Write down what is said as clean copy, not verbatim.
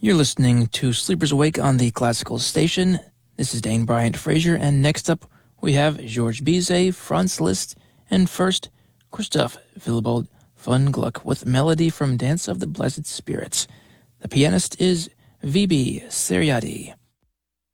You're listening to Sleepers Awake on the Classical Station. This is Dane Bryant Fraser, and next up we have Georges Bizet, Franz Liszt, and first Christoph Willibald von Gluck with Melody from Dance of the Blessed Spirits. The pianist is V.B. Ceriati.